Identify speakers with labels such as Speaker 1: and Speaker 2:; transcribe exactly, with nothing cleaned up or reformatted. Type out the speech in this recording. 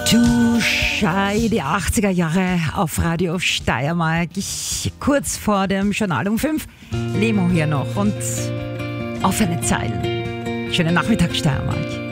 Speaker 1: Too Shy, die achtziger Jahre auf Radio Steiermark. Ich, kurz vor dem Journal um fünf. Lemo hier noch und offene Zeilen. Schönen Nachmittag, Steiermark.